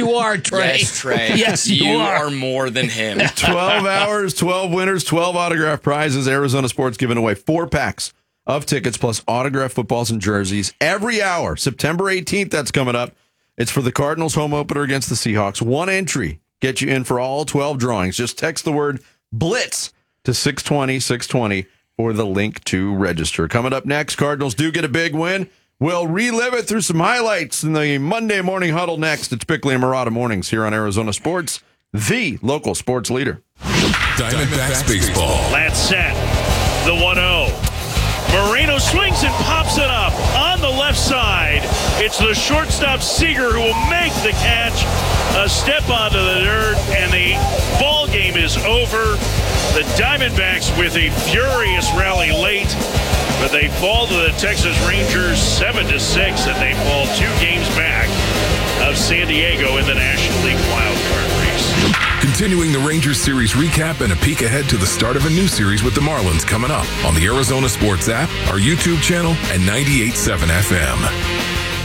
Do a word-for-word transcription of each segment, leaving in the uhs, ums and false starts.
you are, Trey. Yes, Trey. Yes, you, you are. are more than him. twelve hours, twelve winners, twelve autograph prizes. Arizona Sports giving away four packs of tickets plus autographed footballs and jerseys every hour. September eighteenth, that's coming up. It's for the Cardinals home opener against the Seahawks. One entry get you in for all twelve drawings. Just text the word BLITZ to six twenty, six twenty for the link to register. Coming up next, Cardinals do get a big win. We'll relive it through some highlights in the Monday Morning Huddle next. It's Bickley and Murata Mornings here on Arizona Sports, the local sports leader. Diamondbacks baseball. Last set, the one oh. Moreno swings and pops it up on the left side. It's the shortstop Seager who will make the catch. A step onto the dirt, and the ball game is over. The Diamondbacks with a furious rally late, but they fall to the Texas Rangers seven to six, and they fall two games back of San Diego in the National League wildcard race. Continuing the Rangers series recap and a peek ahead to the start of a new series with the Marlins coming up on the Arizona Sports app, our YouTube channel, and ninety-eight point seven F M.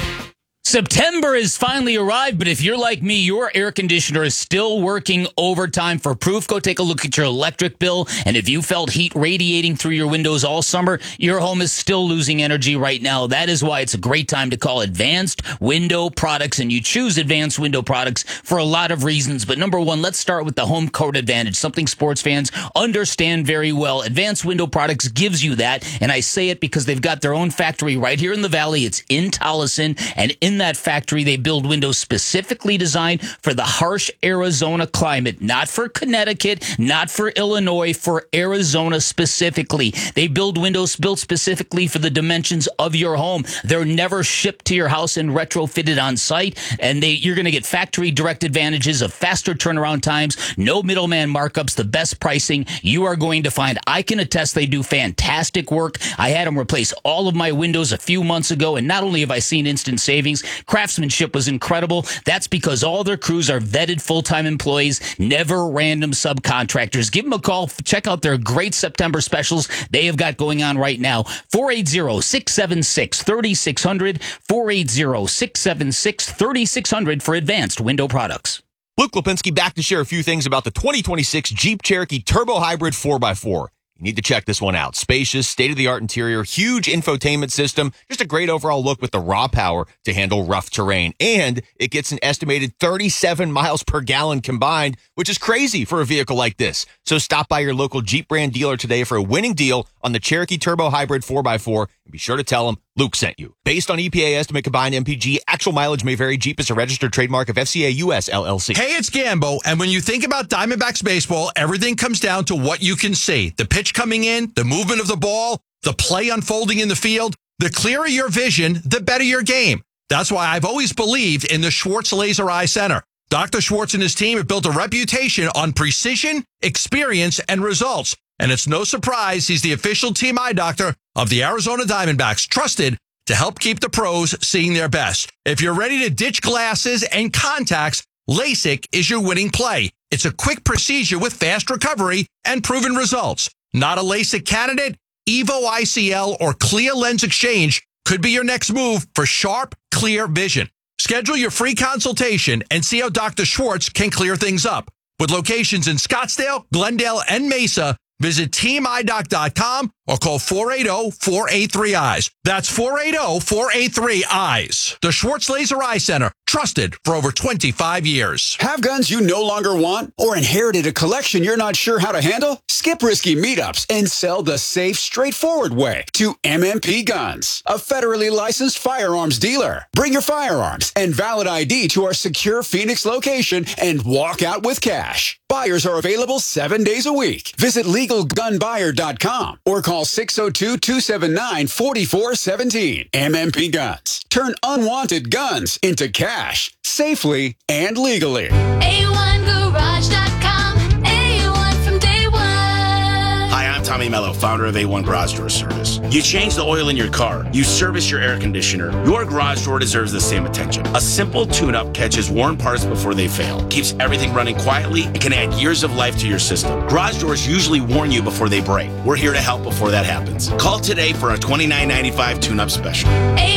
September has finally arrived, but if you're like me, your air conditioner is still working overtime. For proof, go take a look at your electric bill. And if you felt heat radiating through your windows all summer, your home is still losing energy right now. That is why it's a great time to call Advanced Window Products. And you choose Advanced Window Products for a lot of reasons. But number one, let's start with the home court advantage, something sports fans understand very well. Advanced Window Products gives you that. And I say it because they've got their own factory right here in the Valley. It's in Tolleson. And in that factory, they build windows specifically designed for the harsh Arizona climate, not for Connecticut, not for Illinois, for Arizona specifically. They build windows built specifically for the dimensions of your home. They're never shipped to your house and retrofitted on site, and they you're going to get factory direct advantages of faster turnaround times, no middleman markups, the best pricing you are going to find. I can attest they do fantastic work. I had them replace all of my windows a few months ago, and not only have I seen instant savings, craftsmanship was incredible. That's because all their crews are vetted full-time employees, never random subcontractors. Give them a call. Check out their great September specials they have got going on right now. four eight zero, six seven six, three six zero zero, four eight zero, six seven six, three six zero zero for Advanced Window Products. Luke Lipinski back to share a few things about the twenty twenty-six Jeep Cherokee Turbo Hybrid four by four. You need to check this one out. Spacious, state-of-the-art interior, huge infotainment system, just a great overall look with the raw power to handle rough terrain. And it gets an estimated thirty-seven miles per gallon combined, which is crazy for a vehicle like this. So stop by your local Jeep brand dealer today for a winning deal on the Cherokee Turbo Hybrid four by four. And be sure to tell them Luke sent you. Based on E P A estimate combined M P G, actual mileage may vary. Jeep is a registered trademark of F C A U S L L C. Hey, it's Gambo, and when you think about Diamondbacks baseball, everything comes down to what you can see. The pitch coming in, the movement of the ball, the play unfolding in the field. The clearer your vision, the better your game. That's why I've always believed in the Schwartz Laser Eye Center. Doctor Schwartz and his team have built a reputation on precision, experience, and results. And it's no surprise he's the official team eye doctor of the Arizona Diamondbacks, trusted to help keep the pros seeing their best. If you're ready to ditch glasses and contacts, LASIK is your winning play. It's a quick procedure with fast recovery and proven results. Not a LASIK candidate? Evo I C L or Clear Lens Exchange could be your next move for sharp, clear vision. Schedule your free consultation and see how Doctor Schwartz can clear things up. With locations in Scottsdale, Glendale, and Mesa, visit team eye doc dot com or call four eight zero, four eight three, eyes. That's four eight zero, four eight three, eyes. The Schwartz Laser Eye Center, trusted for over twenty-five years. Have guns you no longer want or inherited a collection you're not sure how to handle? Skip risky meetups and sell the safe, straightforward way to M M P Guns, a federally licensed firearms dealer. Bring your firearms and valid I D to our secure Phoenix location and walk out with cash. Buyers are available seven days a week. Visit legal gun buyer dot com or call six oh two, two seven nine, four four one seven. M M P Guns. Turn unwanted guns into cash safely and legally. A one garage dot com. A one from day one. Hi, I'm Tommy Mello, founder of A one Garage Door Service. You change the oil in your car. You service your air conditioner. Your garage door deserves the same attention. A simple tune-up catches worn parts before they fail, keeps everything running quietly, and can add years of life to your system. Garage doors usually warn you before they break. We're here to help before that happens. Call today for a twenty-nine ninety-five tune-up special. A